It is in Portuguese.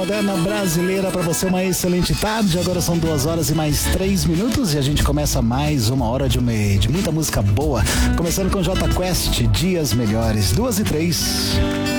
Moderna brasileira, para você uma excelente tarde. Agora são 2 horas e mais 3 minutos e a gente começa mais uma hora de muita música boa. Começando com Jota Quest, Dias Melhores, 2 e 3.